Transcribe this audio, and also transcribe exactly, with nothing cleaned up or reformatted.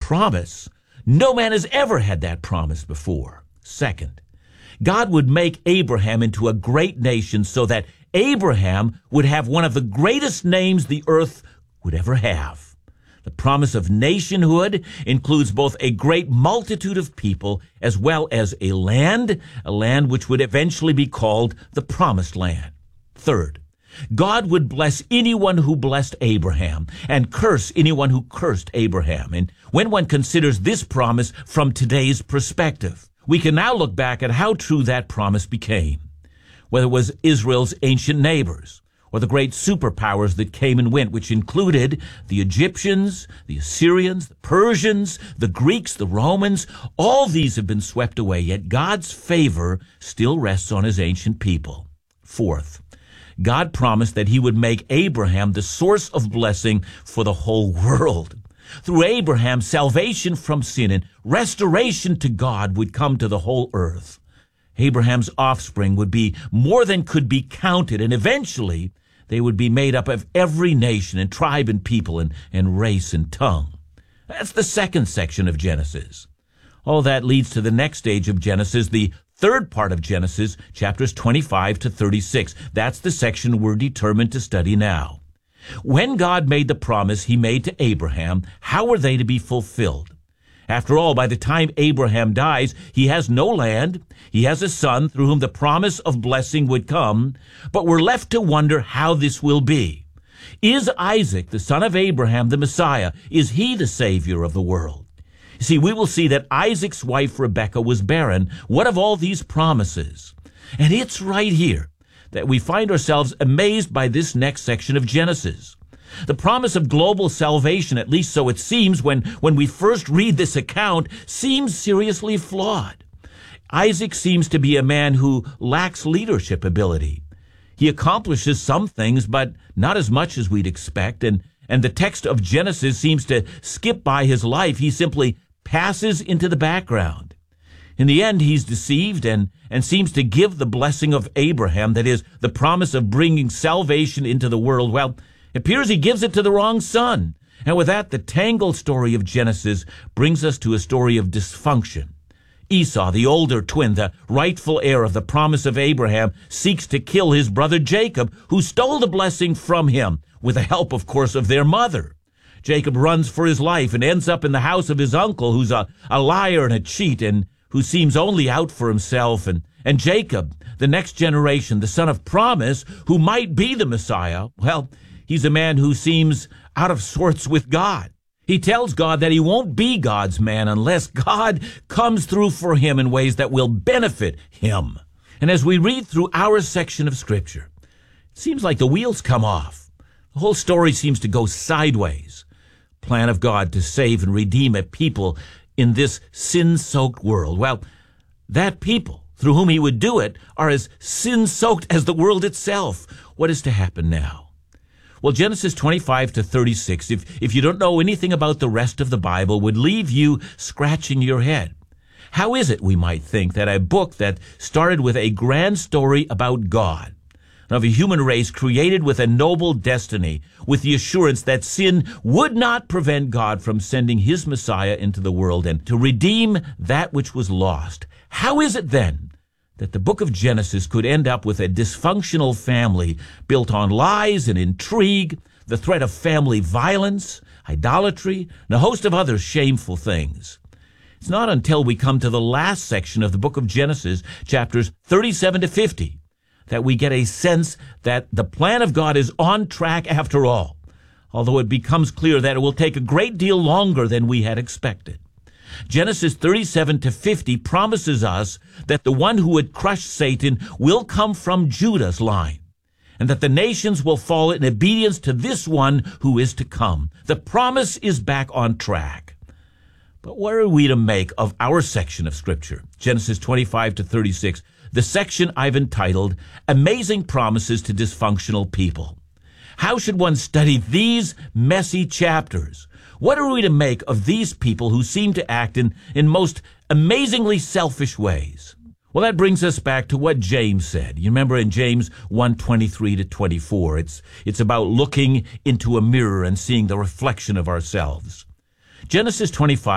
promise. No man has ever had that promise before. Second, God would make Abraham into a great nation so that Abraham would have one of the greatest names the earth would ever have. The promise of nationhood includes both a great multitude of people as well as a land, a land which would eventually be called the Promised Land. Third, God would bless anyone who blessed Abraham and curse anyone who cursed Abraham. And when one considers this promise from today's perspective, we can now look back at how true that promise became. Whether it was Israel's ancient neighbors or the great superpowers that came and went, which included the Egyptians, the Assyrians, the Persians, the Greeks, the Romans, all these have been swept away, yet God's favor still rests on his ancient people. Fourth, God promised that he would make Abraham the source of blessing for the whole world. Through Abraham, salvation from sin and restoration to God would come to the whole earth. Abraham's offspring would be more than could be counted, and eventually they would be made up of every nation and tribe and people and, and race and tongue. That's the second section of Genesis. All that leads to the next stage of Genesis, the third part of Genesis, chapters twenty-five to thirty-six. That's the section we're determined to study now. When God made the promise he made to Abraham, how were they to be fulfilled? After all, by the time Abraham dies, he has no land, he has a son through whom the promise of blessing would come, but we're left to wonder how this will be. Is Isaac, the son of Abraham, the Messiah? Is he the Savior of the world? You see, we will see that Isaac's wife Rebekah was barren. What of all these promises? And it's right here that we find ourselves amazed by this next section of Genesis. The promise of global salvation, at least so it seems when, when we first read this account, seems seriously flawed. Isaac seems to be a man who lacks leadership ability. He accomplishes some things, but not as much as we'd expect, and, and the text of Genesis seems to skip by his life. He simply passes into the background. In the end, he's deceived and, and seems to give the blessing of Abraham, that is, the promise of bringing salvation into the world. Well, it appears he gives it to the wrong son. And with that, the tangled story of Genesis brings us to a story of dysfunction. Esau, the older twin, the rightful heir of the promise of Abraham, seeks to kill his brother Jacob, who stole the blessing from him, with the help, of course, of their mother. Jacob runs for his life and ends up in the house of his uncle, who's a, a liar and a cheat and who seems only out for himself. And, and Jacob, the next generation, the son of promise, who might be the Messiah, well, he's a man who seems out of sorts with God. He tells God that he won't be God's man unless God comes through for him in ways that will benefit him. And as we read through our section of Scripture, it seems like the wheels come off. The whole story seems to go sideways. Plan of God to save and redeem a people in this sin-soaked world. Well, that people through whom he would do it are as sin-soaked as the world itself. What is to happen now? Well, Genesis twenty-five to thirty-six, if, if you don't know anything about the rest of the Bible, would leave you scratching your head. How is it, we might think, that a book that started with a grand story about God, of a human race created with a noble destiny, with the assurance that sin would not prevent God from sending his Messiah into the world and to redeem that which was lost, how is it then that the book of Genesis could end up with a dysfunctional family built on lies and intrigue, the threat of family violence, idolatry, and a host of other shameful things? It's not until we come to the last section of the book of Genesis, chapters thirty-seven to fifty, that we get a sense that the plan of God is on track after all, although it becomes clear that it will take a great deal longer than we had expected. Genesis thirty-seven to fifty promises us that the one who would crush Satan will come from Judah's line, and that the nations will fall in obedience to this one who is to come. The promise is back on track. But what are we to make of our section of Scripture, Genesis twenty-five to thirty-six, the section I've entitled, Amazing Promises to Dysfunctional People? How should one study these messy chapters? What are we to make of these people who seem to act in, in most amazingly selfish ways? Well, that brings us back to what James said. You remember in James one twenty-three to twenty-four, it's, it's about looking into a mirror and seeing the reflection of ourselves. Genesis twenty-five